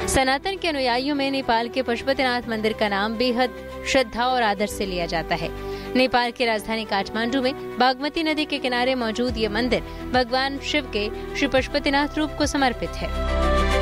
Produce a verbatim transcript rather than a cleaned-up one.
सनातन के अनुयायियों में नेपाल के पशुपतिनाथ मंदिर का नाम बेहद श्रद्धा और आदर से लिया जाता है। नेपाल की राजधानी काठमांडू में बागमती नदी के किनारे मौजूद ये मंदिर भगवान शिव के श्री पशुपतिनाथ रूप को समर्पित है।